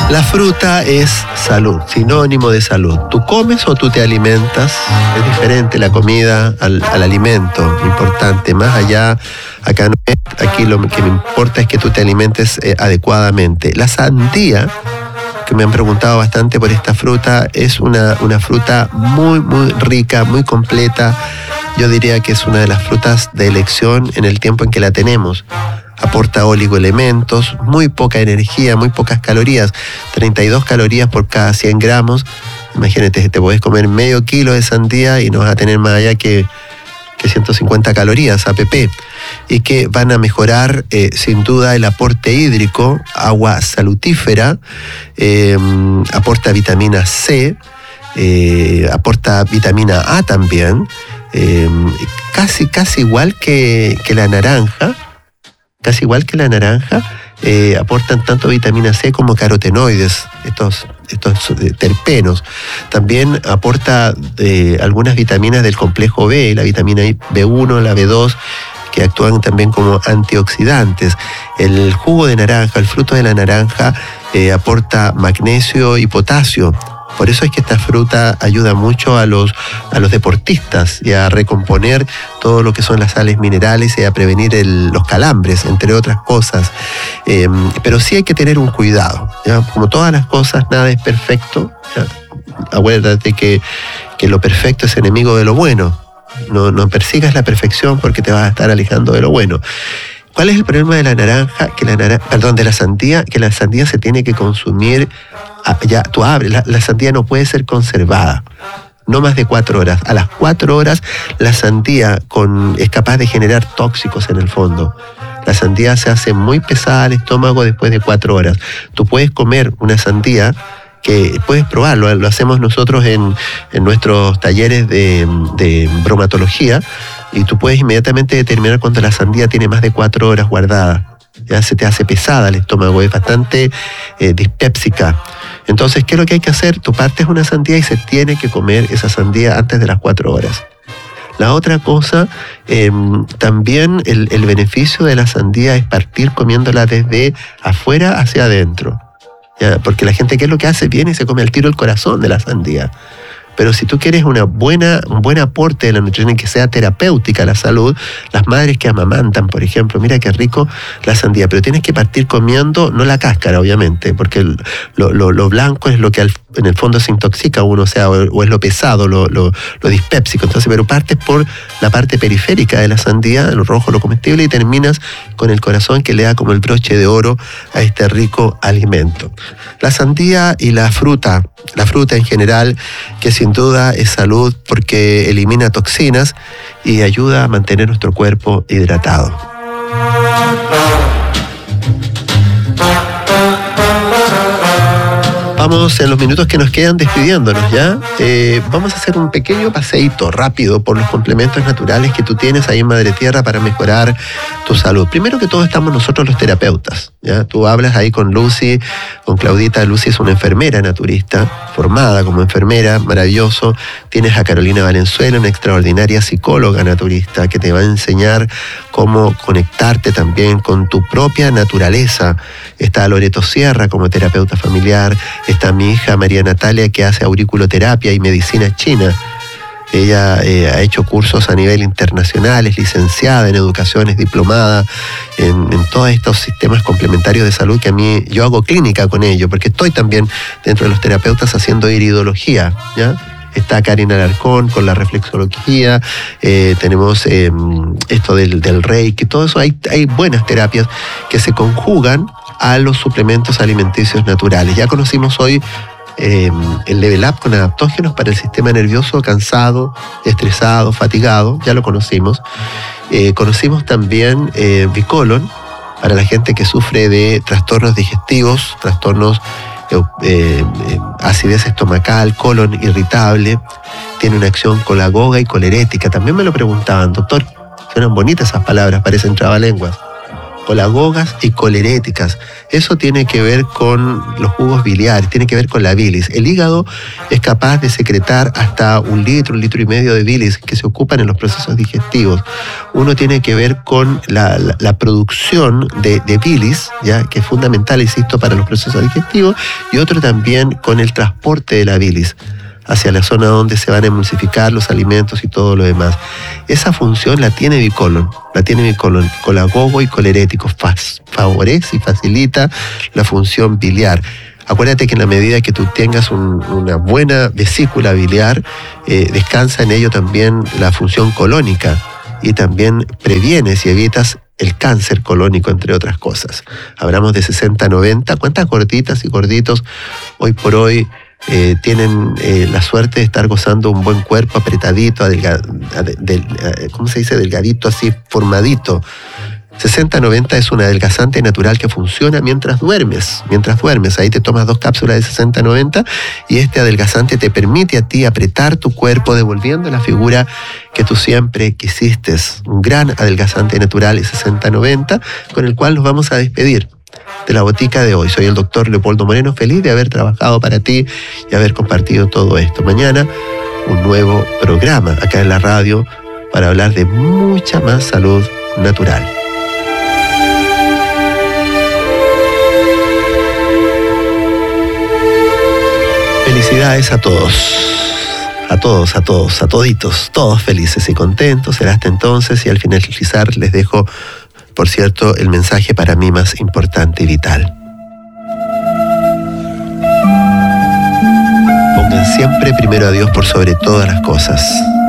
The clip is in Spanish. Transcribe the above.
La fruta es salud, sinónimo de salud. ¿Tú comes o tú te alimentas? Es diferente la comida al alimento, importante. Más allá, acá no es, aquí lo que me importa es que tú te alimentes adecuadamente. La sandía, que me han preguntado bastante por esta fruta, es una fruta muy, muy rica, muy completa. Yo diría que es una de las frutas de elección en el tiempo en que la tenemos. Aporta oligoelementos, muy poca energía, muy pocas calorías, 32 calorías por cada 100 gramos. Imagínate, te podés comer medio kilo de sandía y no vas a tener más allá que 150 calorías APP, y que van a mejorar sin duda el aporte hídrico, agua salutífera, aporta vitamina C, aporta vitamina A también, casi igual que la naranja. Casi igual que la naranja, aportan tanto vitamina C como carotenoides, estos terpenos. También aporta algunas vitaminas del complejo B, la vitamina B1, la B2, que actúan también como antioxidantes. El jugo de naranja, el fruto de la naranja, aporta magnesio y potasio. Por eso es que esta fruta ayuda mucho a los deportistas y a recomponer todo lo que son las sales minerales y a prevenir los calambres, entre otras cosas. Pero sí hay que tener un cuidado, ¿ya? Como todas las cosas, nada es perfecto, ¿ya? Acuérdate que lo perfecto es enemigo de lo bueno. No persigas la perfección porque te vas a estar alejando de lo bueno. ¿Cuál es el problema de la naranja? De la sandía, que la sandía se tiene que consumir. Ya tú abres, la sandía no puede ser conservada, no más de 4 horas. A las 4 horas la sandía es capaz de generar tóxicos en el fondo. La sandía se hace muy pesada al estómago después de 4 horas. Tú puedes comer una sandía, que puedes probarlo, lo hacemos nosotros en nuestros talleres de bromatología, y tú puedes inmediatamente determinar cuando la sandía tiene más de 4 horas guardada. Ya se te hace pesada el estómago, es bastante dispépsica. Entonces, ¿qué es lo que hay que hacer? Tú partes una sandía y se tiene que comer esa sandía antes de las 4 horas. La otra cosa, también el beneficio de la sandía es partir comiéndola desde afuera hacia adentro. ¿Ya? Porque la gente, ¿qué es lo que hace? Viene y se come al tiro el corazón de la sandía. Pero si tú quieres un buen aporte de la nutrición y que sea terapéutica a la salud, las madres que amamantan, por ejemplo, mira qué rico la sandía, pero tienes que partir comiendo, no la cáscara, obviamente, porque lo blanco es lo que en el fondo se intoxica uno, o es lo pesado, lo dispépsico. Entonces, pero partes por la parte periférica de la sandía, lo rojo, lo comestible, y terminas con el corazón, que le da como el broche de oro a este rico alimento. La sandía y la fruta en general, que sin duda es salud porque elimina toxinas y ayuda a mantener nuestro cuerpo hidratado. Vamos en los minutos que nos quedan despidiéndonos, ¿ya? Vamos a hacer un pequeño paseíto rápido por los complementos naturales que tú tienes ahí en Madre Tierra para mejorar tu salud. Primero que todo estamos nosotros los terapeutas, ¿ya? Tú hablas ahí con Lucy, con Claudita. Lucy es una enfermera naturista, formada como enfermera, maravilloso. Tienes a Carolina Valenzuela, una extraordinaria psicóloga naturista, que te va a enseñar cómo conectarte también con tu propia naturaleza. Está Loreto Sierra como terapeuta familiar. Está mi hija María Natalia, que hace auriculoterapia y medicina china. Ella ha hecho cursos a nivel internacional, es licenciada en educación, es diplomada en todos estos sistemas complementarios de salud, que yo hago clínica con ello, porque estoy también dentro de los terapeutas haciendo iridología, ¿ya? Está Karina Alarcón con la reflexología, tenemos esto del Reiki, todo eso. Hay buenas terapias que se conjugan a los suplementos alimenticios naturales. Ya conocimos hoy el Level Up con adaptógenos para el sistema nervioso cansado, estresado, fatigado, ya lo conocimos. Conocimos también Bicolon para la gente que sufre de trastornos digestivos, trastornos acidez estomacal, colon irritable. Tiene una acción colagoga y colerética. También me lo preguntaban, doctor, suenan bonitas esas palabras, parecen trabalenguas. colagogas y coleréticas. Eso tiene que ver con los jugos biliares, tiene que ver con la bilis. El hígado es capaz de secretar hasta 1 litro, 1,5 litros de bilis que se ocupan en los procesos digestivos. Uno tiene que ver con la producción de bilis, ya que es fundamental, insisto, para los procesos digestivos, y otro también con el transporte de la bilis hacia la zona donde se van a emulsificar los alimentos y todo lo demás. Esa función la tiene bicolon, colagogo y colerético, favorece y facilita la función biliar. Acuérdate que en la medida que tú tengas una buena vesícula biliar, descansa en ello también la función colónica y también previenes y evitas el cáncer colónico, entre otras cosas. Hablamos de 60-90. ¿Cuántas gorditas y gorditos hoy por hoy tienen la suerte de estar gozando un buen cuerpo apretadito, ¿cómo se dice? Delgadito, así, formadito? 60-90 es un adelgazante natural que funciona mientras duermes. Ahí te tomas 2 cápsulas de 60-90 y este adelgazante te permite a ti apretar tu cuerpo, devolviendo la figura que tú siempre quisiste. Un gran adelgazante natural, el 60-90, con el cual nos vamos a despedir de la botica de hoy. Soy el doctor Leopoldo Moreno, feliz de haber trabajado para ti y haber compartido todo esto. Mañana un nuevo programa acá en la radio para hablar de mucha más salud natural. Felicidades a toditos, todos felices y contentos. Será hasta entonces, y al finalizar les dejo, por cierto, el mensaje para mí más importante y vital. Pongan siempre primero a Dios por sobre todas las cosas.